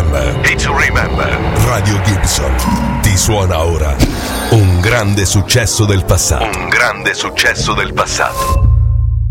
Radio Gibson ti suona ora un grande successo del passato.